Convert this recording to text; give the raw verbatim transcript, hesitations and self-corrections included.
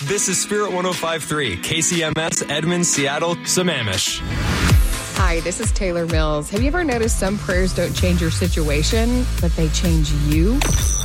This is Spirit one oh five point three, K C M S, Edmond, Seattle, Sammamish. Hi, this is Taylor Mills. Have you ever noticed some prayers don't change your situation, but they change you?